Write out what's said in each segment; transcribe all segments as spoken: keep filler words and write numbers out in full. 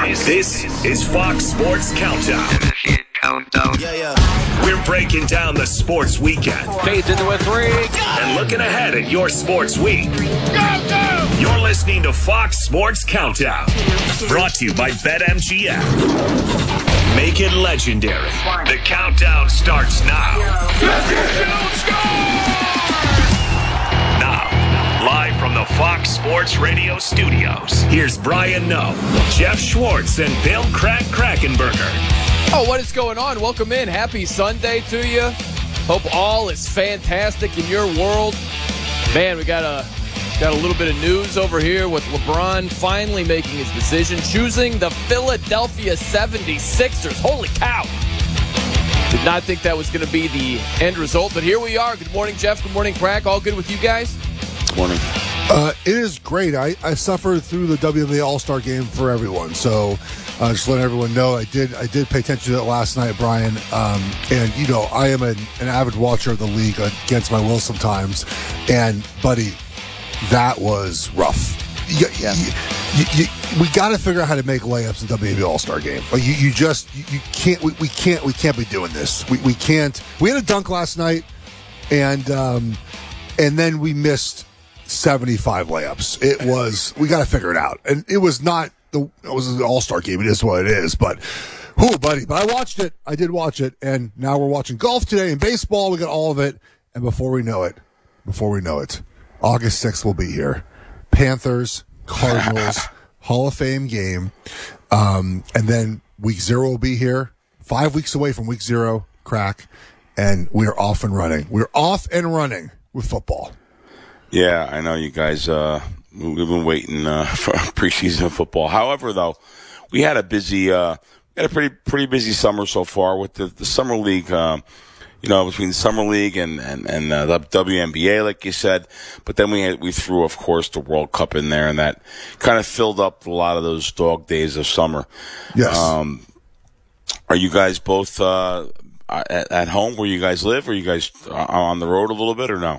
This is Fox Sports Countdown. Countdown. Yeah, yeah. We're breaking down the sports weekend. Fades into a three. And looking ahead at your sports week. Countdown! You're listening to Fox Sports Countdown. Brought to you by BetMGM. Make it legendary. The countdown starts now. Now, live from the Fox Sports Radio studios, here's Brian Noe, Jeff Schwartz, and Bill Crack Krackenberger. Oh, what is going on? Welcome in. Happy Sunday to you. Hope all is fantastic in your world. Man, we got a got a little bit of news over here with LeBron finally making his decision, choosing the Philadelphia seventy-sixers. Holy cow. Did not think that was going to be the end result, but here we are. Good morning, Jeff. Good morning, Crack. All good with you guys? Good morning. Uh, it is great. I, I suffered through the W N B A All-Star game for everyone, so uh, just letting everyone know I did I did pay attention to it last night, Brian. Um, and, you know, I am an, an avid watcher of the league against my will sometimes. And, buddy, that was rough. You, yeah. you, you, you, we got to figure out how to make layups in W N B A All-Star game. Like you, you just you, you can't. We, we can't. We can't be doing this. We we can't. We had a dunk last night, and um, and then we missed seventy-five layups. It was, we got to figure it out. And it was not, the it was an all-star game. It is what it is. But, whoo, buddy. But I watched it. I did watch it. And now we're watching golf today and baseball. We got all of it. And before we know it, before we know it, August sixth will be here. Panthers, Cardinals, Hall of Fame game. Um, and then week zero will be here. Five weeks away from week zero, Crack. And we're off and running. We're off and running with football. Yeah, I know you guys, uh, we've been waiting uh, for preseason football. However, though, we had a busy, uh, we had a pretty pretty busy summer so far with the, the Summer League, uh, you know, between the Summer League and, and, and uh, the W N B A, like you said. But then we had, we threw, of course, the World Cup in there, and that kind of filled up a lot of those dog days of summer. Yes. Um, are you guys both uh, at, at home where you guys live, or are you guys on the road a little bit, or no?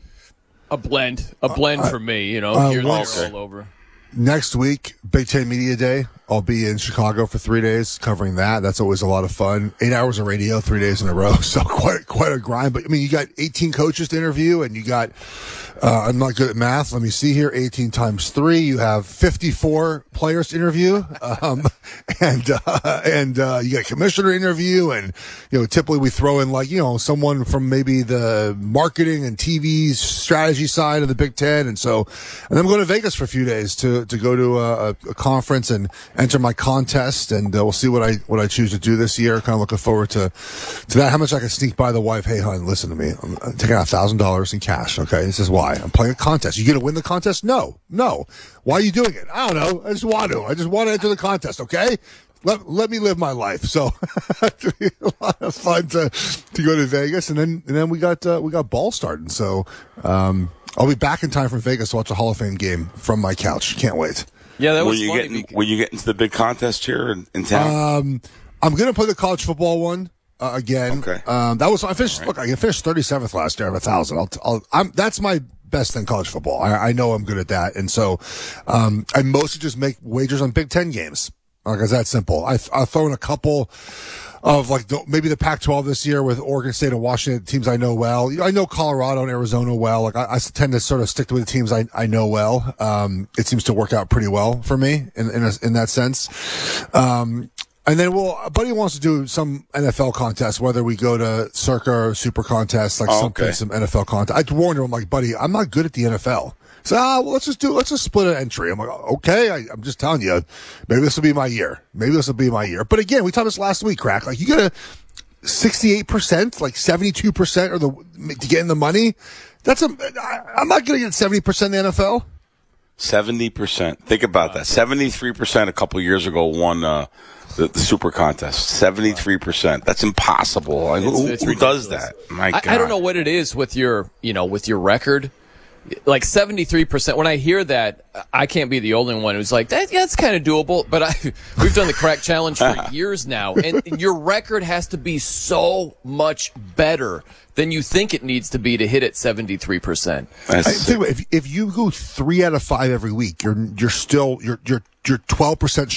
A blend. A blend uh, for me, you know. Uh, here and well, there all over. Next week, Big Ten Media Day. I'll be in Chicago for three days covering that. That's always a lot of fun. Eight hours of radio, three days in a row. So quite quite a grind. But, I mean, you got eighteen coaches to interview, and you got, uh, I'm not good at math. Let me see here. eighteen times three. You have fifty-four players to interview. Um, and, uh, and, uh, you got commissioner interview. And, you know, typically we throw in, like, you know, someone from maybe the marketing and T V strategy side of the Big Ten. And so, and then I'm going to Vegas for a few days to, to go to a, a conference and enter my contest, and uh, we'll see what I what I choose to do this year. Kind of looking forward to to that. How much I can sneak by the wife. Hey, hon, listen to me. I'm, I'm taking out a thousand dollars in cash. Okay, this is why I'm playing a contest. You gonna win the contest? No, no. Why are you doing it? I don't know. I just want to. I just want to enter the contest. Okay. Let, let me live my life. So it'll be a lot of fun to to go to Vegas, and then and then we got uh, we got ball starting. So um, I'll be back in time from Vegas to watch a Hall of Fame game from my couch. Can't wait. Yeah, that was will you funny. Get, because- will you get into the big contest here in, in town? Um, I'm going to play the college football one uh, again. Okay. Um, that was I finished. Right. Look, I finished thirty-seventh last year. I have a thousand. I'll. I'll I'm. That's my best thing, college football. I, I know I'm good at that, and so um, I mostly just make wagers on Big Ten games. Like, it's that simple. I I'll throw in a couple of, like, the, maybe the Pac twelve this year with Oregon State and Washington, teams I know well. You know, I know Colorado and Arizona well. Like, I, I tend to sort of stick to the teams I, I know well. Um, it seems to work out pretty well for me in in, a, in that sense. Um, and then, well, a buddy wants to do some N F L contest, whether we go to Circa or Super Contest, like oh, some okay. some N F L contest. I warned him, I'm like, buddy, I'm not good at the N F L. So, ah, well, let's just do, let's just split an entry. I'm like, okay, I, I'm just telling you, maybe this will be my year. Maybe this will be my year. But again, we talked this last week, Crack. Like, you got to sixty-eight percent, like seventy-two percent or the, to get in the money. That's a, I, I'm not going to get seventy percent in the N F L. seventy percent. Think about that. seventy-three percent a couple years ago won, uh, the, the Super Contest. seventy-three percent. That's impossible. Like, It's, who it's who does that? My God. I, I don't know what it is with your, you know, with your record. Like seventy-three percent. When I hear that, I can't be the only one who's like, that, yeah, that's kind of doable. But I, we've done the Crack Challenge for years now, and your record has to be so much better than you think it needs to be to hit at seventy-three percent. I think if if you go three out of five every week, you're you're still you're you're you're twelve percent